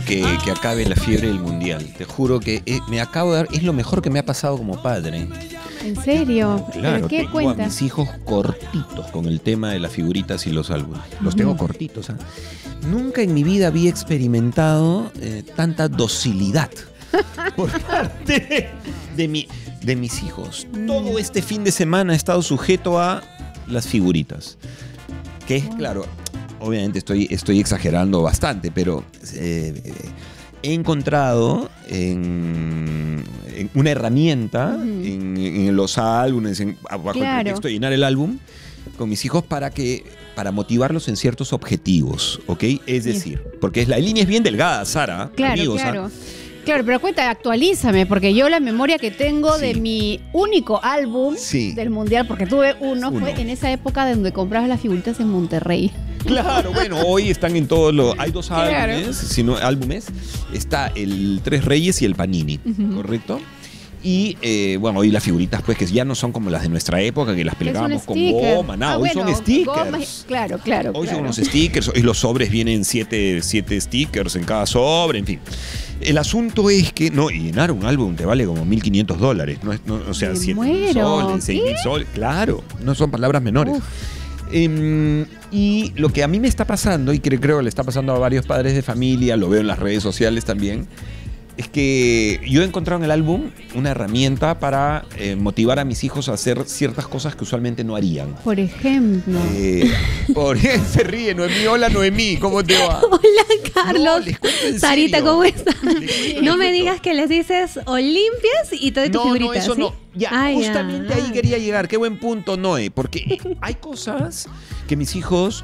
que acabe la fiebre del mundial. Te juro que me acabo de dar, es lo mejor que me ha pasado como padre. ¿En serio? Claro, ¿Pero qué tengo cuentas? a mis hijos cortitos con el tema de las figuritas y los álbumes. Los tengo cortitos. ¿Ah? Nunca en mi vida había experimentado tanta docilidad por parte de mis hijos. Todo este fin de semana he estado sujeto a las figuritas. Que es, claro, obviamente estoy exagerando bastante, pero he encontrado en una herramienta en los álbumes, bajo el pretexto de llenar el álbum con mis hijos para motivarlos en ciertos objetivos, ¿ok? Es decir, porque la línea es bien delgada, Sara, Claro, amigos. claro. Claro, pero cuenta, actualízame, porque yo la memoria que tengo de mi único álbum del Mundial, porque tuve uno, fue en esa época donde comprabas las figuritas en Monterrey. Claro, bueno, hoy están en todos los... Hay dos álbumes, está el Tres Reyes y el Panini, ¿correcto? Y bueno, hoy las figuritas pues que ya no son como las de nuestra época, que las pegábamos con goma, nada, hoy son stickers. Claro. Hoy son unos stickers, hoy los sobres vienen 7 stickers en cada sobre, en fin. El asunto es que, no, y llenar un álbum te vale como $1,500, o sea, 7.000 soles, 6.000 soles, claro, no son palabras menores. Y lo que a mí me está pasando, y creo que le está pasando a varios padres de familia, lo veo en las redes sociales también, es que yo he encontrado en el álbum una herramienta para motivar a mis hijos a hacer ciertas cosas que usualmente no harían. Por ejemplo. Se ríe Noemí. Hola Noemí, ¿cómo te va? Hola Carlos. No, les cuento en Sarita, serio. ¿cómo estás? No me digas que les dices Olimpias y todo tus figuritas. No, eso ¿sí? no. Ya, justamente ahí quería llegar. Qué buen punto, Noé. Porque hay cosas que mis hijos,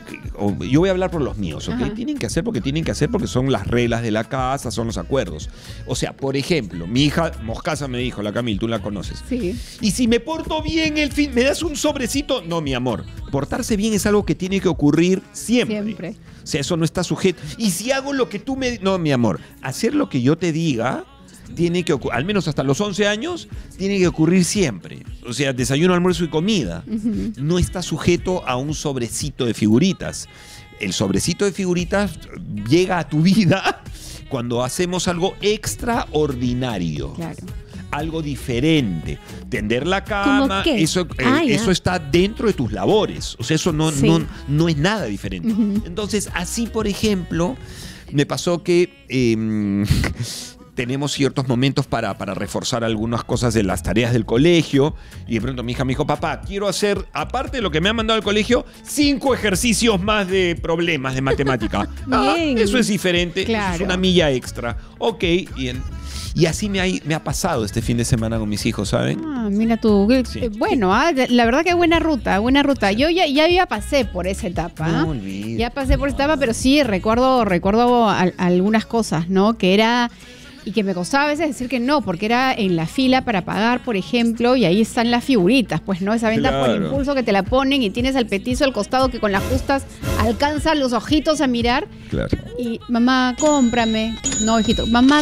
yo voy a hablar por los míos, ¿ok? Tienen que hacer porque son las reglas de la casa, son los acuerdos. O sea, por ejemplo, mi hija Moscaza me dijo, la Camil, tú la conoces. Sí. Y si me porto bien ¿me das un sobrecito? No, mi amor. Portarse bien es algo que tiene que ocurrir siempre. O sea, eso no está sujeto. Y si hago lo que tú me... No, mi amor. Hacer lo que yo te diga tiene que ocurrir, al menos hasta los 11 años, tiene que ocurrir siempre. O sea, desayuno, almuerzo y comida. No está sujeto a un sobrecito de figuritas. El sobrecito de figuritas llega a tu vida cuando hacemos algo extraordinario. Claro. Algo diferente. Tender la cama, eso está dentro de tus labores. O sea, eso no es nada diferente. Entonces, así, por ejemplo, me pasó que tenemos ciertos momentos para reforzar algunas cosas de las tareas del colegio. Y de pronto mi hija me dijo, papá, quiero hacer, aparte de lo que me han mandado al colegio, 5 ejercicios más de problemas de matemática. Eso es diferente, eso es una milla extra. Ok, bien. Y así me ha pasado este fin de semana con mis hijos, ¿saben? Mira tú. Sí. Bueno, la verdad que buena ruta. Yo ya pasé por esa etapa. No olvides. Ya pasé por esa etapa, pero sí recuerdo algunas cosas, ¿no? Que era... Y que me costaba a veces decir que no, porque era en la fila para pagar, por ejemplo, y ahí están las figuritas, pues, ¿no? Esa venta por impulso que te la ponen y tienes al petizo al costado que con las justas alcanza los ojitos a mirar. Claro. Y mamá, cómprame. No, hijito, mamá,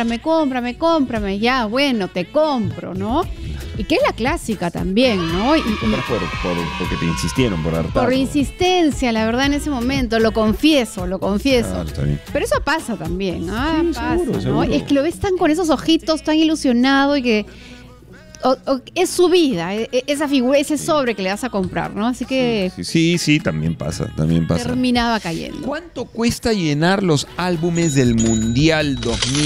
cómprame. Ya, bueno, te compro, ¿no? Y que es la clásica también, ¿no? Porque te insistieron, por hartazgo. Por insistencia, la verdad, en ese momento. Lo confieso. Claro, está bien. Pero eso pasa también, ¿no? Sí, pasa, seguro, ¿no? seguro. Es que lo ves tan con esos ojitos, tan ilusionado y que... es su vida, esa figura, ese sobre que le vas a comprar, ¿no? Así que... Sí, también pasa. Terminaba cayendo. ¿Cuánto cuesta llenar los álbumes del Mundial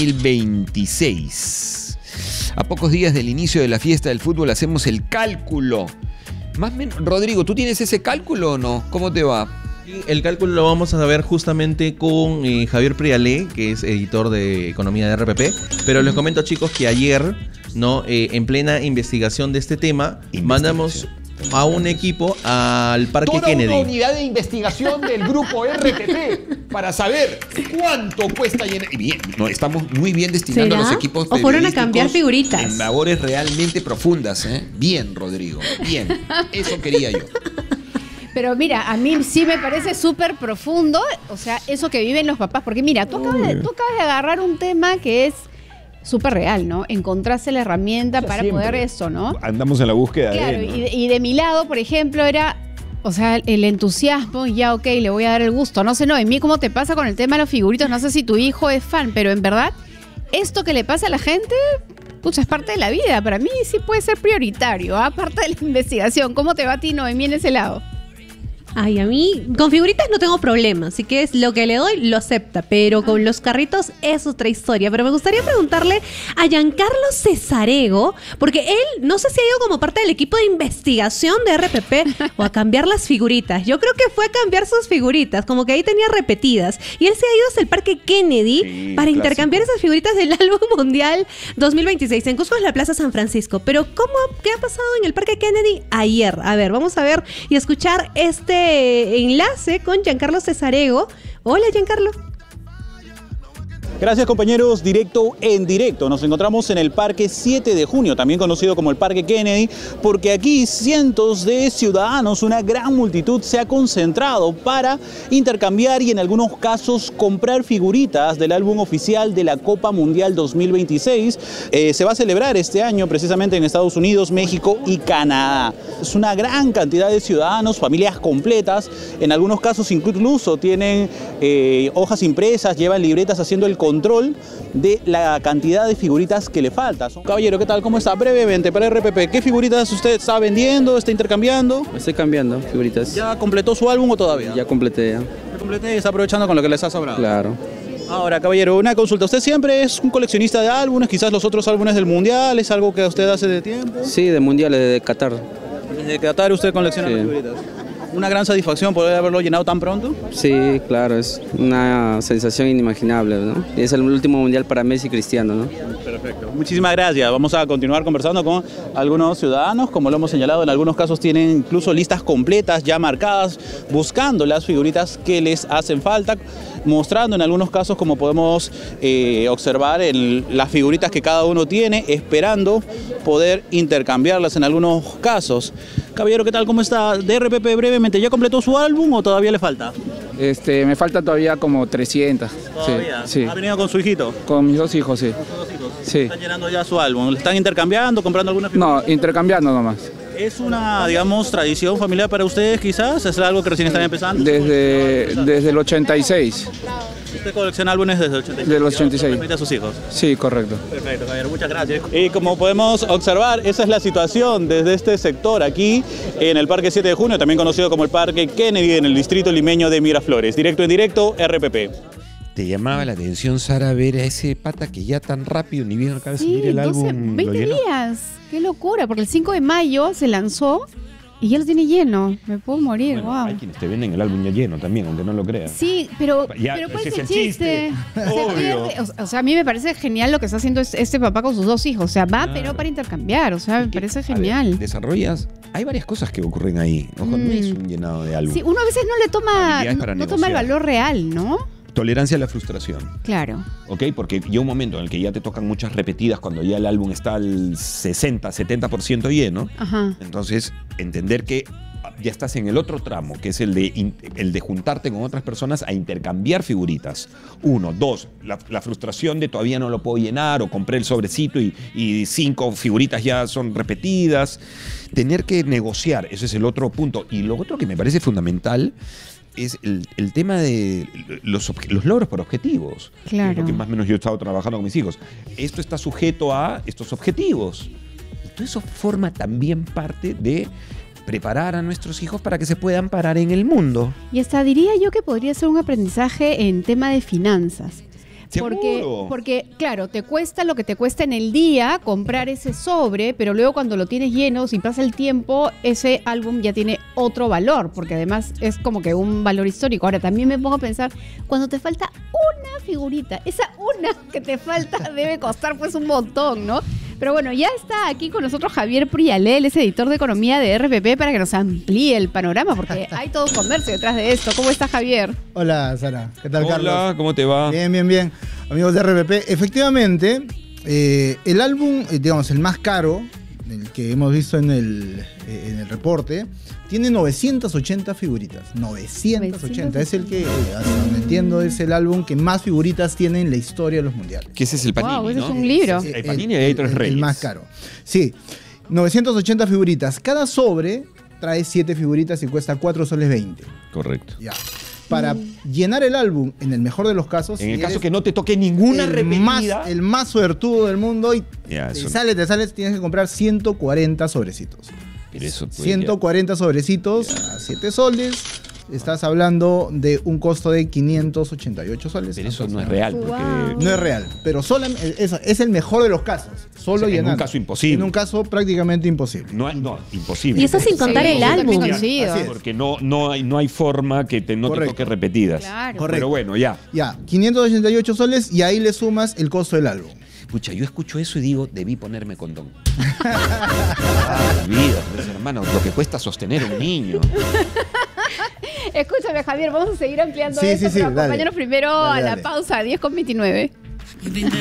2026? A pocos días del inicio de la fiesta del fútbol hacemos el cálculo. Rodrigo, ¿tú tienes ese cálculo o no? ¿Cómo te va? El cálculo lo vamos a ver justamente con Javier Prialé, que es editor de Economía de RPP. Pero les comento, chicos, que ayer, en plena investigación de este tema, mandamos a un equipo al Parque Kennedy. Toda una unidad de investigación del grupo RTP para saber cuánto cuesta llenar. Y bien, estamos muy bien destinando a los equipos periodísticos. ¿O fueron a cambiar figuritas? En labores realmente profundas, ¿eh? Bien, Rodrigo, bien. Eso quería yo. Pero mira, a mí sí me parece súper profundo, o sea, eso que viven los papás. Porque mira, tú acabas de agarrar un tema que es súper real, ¿no? Encontrarse la herramienta para poder eso, ¿no? Andamos en la búsqueda de él, ¿no? Y de mi lado, por ejemplo, era O sea, el entusiasmo, ya ok, le voy a dar el gusto. No sé, Noemí, ¿cómo te pasa con el tema de los figuritos? No sé si tu hijo es fan, pero en verdad, esto que le pasa a la gente, pucha, es parte de la vida. Para mí sí puede ser prioritario, aparte de la investigación. ¿Cómo te va a ti, Noemí, en ese lado? Ay, a mí con figuritas no tengo problema, así que es lo que le doy, lo acepta, pero con los carritos es otra historia. Pero me gustaría preguntarle a Giancarlo Cesarego, porque él no sé si ha ido como parte del equipo de investigación de RPP o a cambiar las figuritas. Yo creo que fue a cambiar sus figuritas, como que ahí tenía repetidas. Y él se ha ido hasta el Parque Kennedy para intercambiar esas figuritas del álbum mundial 2026. En Cusco es la Plaza San Francisco. Pero ¿qué ha pasado en el Parque Kennedy ayer? A ver, vamos a ver y escuchar este enlace con Giancarlo Cesarego. Hola, Giancarlo. Gracias, compañeros. Directo en directo. Nos encontramos en el Parque 7 de Junio, también conocido como el Parque Kennedy, porque aquí cientos de ciudadanos, una gran multitud, se ha concentrado para intercambiar y en algunos casos comprar figuritas del álbum oficial de la Copa Mundial 2026. Se va a celebrar este año precisamente en Estados Unidos, México y Canadá. Es una gran cantidad de ciudadanos, familias completas. En algunos casos incluso tienen hojas impresas, llevan libretas haciendo el control de la cantidad de figuritas que le falta. Caballero, ¿qué tal? ¿Cómo está? Brevemente, para RPP, ¿qué figuritas usted está vendiendo, está intercambiando? Estoy cambiando figuritas. ¿Ya completó su álbum o todavía? Ya completé ya. ¿Ya completé y está aprovechando con lo que les ha sobrado? Claro. Ahora, caballero, una consulta. ¿Usted siempre es un coleccionista de álbumes? Quizás los otros álbumes del Mundial, ¿es algo que usted hace de tiempo? Sí, de mundiales de Qatar. Desde Qatar usted colecciona las figuritas. ¿Una gran satisfacción poder haberlo llenado tan pronto? Sí, claro, es una sensación inimaginable, ¿no? Y es el último mundial para Messi y Cristiano, ¿no? Perfecto. Muchísimas gracias. Vamos a continuar conversando con algunos ciudadanos. Como lo hemos señalado, en algunos casos tienen incluso listas completas ya marcadas, buscando las figuritas que les hacen falta, mostrando en algunos casos, como podemos observar, las figuritas que cada uno tiene, esperando poder intercambiarlas en algunos casos. Caballero, ¿qué tal? ¿Cómo está? De RPP, brevemente, ¿ya completó su álbum o todavía le falta? Me falta todavía como 300. ¿Todavía? Sí. ¿Ha venido con su hijito? Con mis dos hijos, sí. ¿Con sus dos hijos? Sí. ¿Están llenando ya su álbum? ¿Le están intercambiando, comprando alguna figurita? No, intercambiando nomás. ¿Es una, digamos, tradición familiar para ustedes quizás? ¿Es algo que recién están empezando? Desde el 86. ¿Usted colecciona álbumes desde el 86? De los 86. ¿Permite a sus hijos? Sí, correcto. Perfecto, Javier, muchas gracias. Y como podemos observar, esa es la situación desde este sector aquí en el Parque 7 de Junio, también conocido como el Parque Kennedy, en el distrito limeño de Miraflores. Directo en directo, RPP. ¿Te llamaba la atención, Sara, ver a ese pata que ya tan rápido, ni bien acaba de salir el 12, álbum? 20 lo llenó? días. Qué locura, porque el 5 de mayo se lanzó y ya lo tiene lleno. Me puedo morir, Bueno, wow. hay quienes te venden el álbum ya lleno también, aunque no lo creas. Sí, pero Ya, ¿cuál ese es el es el chiste. Se Obvio. pierde. O sea, a mí me parece genial lo que está haciendo este papá con sus dos hijos. O sea, va, Claro. pero para intercambiar. O sea, me parece A ver, genial. desarrollas. Hay varias cosas que ocurren ahí. Ojo, no es un llenado de álbum. Sí, uno a veces no le toma, Habilidades para no toma el negociar. valor real, ¿no? Tolerancia a la frustración. Claro. ¿Ok? Porque llega un momento en el que ya te tocan muchas repetidas cuando ya el álbum está al 60, 70% lleno. Ajá. Entonces, entender que ya estás en el otro tramo, que es el de juntarte con otras personas a intercambiar figuritas. 1, 2, la frustración de todavía no lo puedo llenar o compré el sobrecito y 5 figuritas ya son repetidas. Tener que negociar, ese es el otro punto. Y lo otro que me parece fundamental es el tema de los logros por objetivos. Claro. Es lo que más o menos yo he estado trabajando con mis hijos. Esto está sujeto a estos objetivos. Y todo eso forma también parte de preparar a nuestros hijos para que se puedan parar en el mundo. Y hasta diría yo que podría ser un aprendizaje en tema de finanzas. Porque, claro, te cuesta lo que te cuesta en el día comprar ese sobre, pero luego cuando lo tienes lleno, si pasa el tiempo, ese álbum ya tiene otro valor, porque además es como que un valor histórico. Ahora, también me pongo a pensar, cuando te falta una figurita, esa una que te falta debe costar pues un montón, ¿no? Pero bueno, ya está aquí con nosotros Javier Prialé, él es editor de economía de RPP, para que nos amplíe el panorama, porque hay todo un comercio detrás de esto. ¿Cómo está, Javier? Hola, Sara. ¿Qué tal, Carlos? Hola, ¿cómo te va? Bien, bien, bien. Amigos de RPP, efectivamente, el álbum, digamos, el más caro, el que hemos visto en el reporte, tiene 980 figuritas. 980. Es el que, hasta donde entiendo, es el álbum que más figuritas tiene en la historia de los mundiales. Que ese es el Panini, Wow, ese ¿no? es un libro. El Panini de Editorial Reyes. El más caro. Sí, 980 figuritas. Cada sobre trae 7 figuritas y cuesta 4 soles 20. Correcto. Ya. Para llenar el álbum, en el mejor de los casos, En el si caso eres que no te toque ninguna repetida. el más suertudo del mundo y Ya, te eso- sales, tienes que comprar 140 sobrecitos. Pero eso, pues, 140 sobrecitos a 7 soles. Estás hablando de un costo de 588 soles. Pero eso no es real. Porque Wow. No es real, pero es el mejor de los casos. Solo O sea, en llenando. un caso imposible. En un caso prácticamente imposible. no, imposible. Y eso sin contar Sí, el yo también álbum. coincido. Así es. Porque no hay forma que no te Correcto. toque repetidas. Claro. Correcto. Pero bueno, ya. Ya, 588 soles y ahí le sumas el costo del álbum. Pucha, yo escucho eso y digo, debí ponerme condón. La vida, pues, hermano, lo que cuesta sostener un niño. Escúchame, Javier, vamos a seguir ampliando Sí, esto, sí, sí, pero dale. acompáñanos primero Dale, a la dale. pausa, 10:29.